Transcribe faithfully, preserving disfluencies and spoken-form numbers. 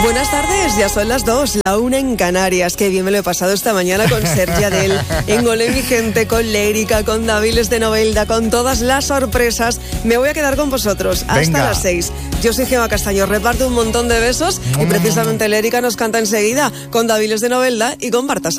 Buenas tardes, ya son las dos, la una en Canarias. Qué bien me lo he pasado esta mañana con Sergi Adel, en Olé mi gente, con Lérica, con Daviles de Novelda, con todas las sorpresas. Me voy a quedar con vosotros hasta Venga. las seis. Yo soy Gemma Castaño, reparto un montón de besos y precisamente Lérica nos canta enseguida con Daviles de Novelda y con Bartas.